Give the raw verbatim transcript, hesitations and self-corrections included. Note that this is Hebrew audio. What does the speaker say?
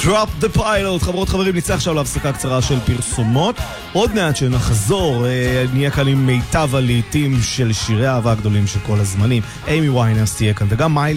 Drop the Pilot. חברות חברים, נצא עכשיו להפסקה קצרה של פרסומות. עוד מעט שנחזור, אה, נהיה כאן עם מיטב הלעיתים של שירי האהבה הגדולים של כל הזמנים. אימי ויינהאוס תהיה כאן, וגם מייל